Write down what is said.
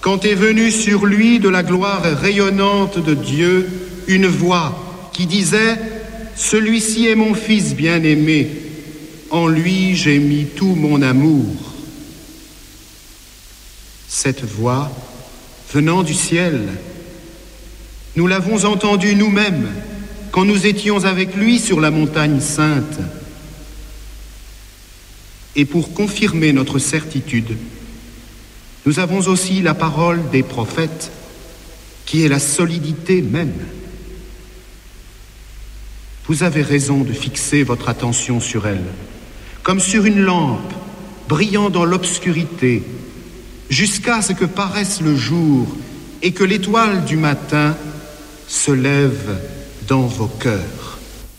quand est venue sur lui de la gloire rayonnante de Dieu une voix qui disait « Celui-ci est mon Fils bien-aimé, en lui j'ai mis tout mon amour ». Cette voix, venant du ciel, nous l'avons entendue nous-mêmes quand nous étions avec lui sur la montagne sainte. Et pour confirmer notre certitude, nous avons aussi la parole des prophètes, qui est la solidité même. Vous avez raison de fixer votre attention sur elle, comme sur une lampe brillant dans l'obscurité, jusqu'à ce que paraisse le jour et que l'étoile du matin se lève dans vos cœurs.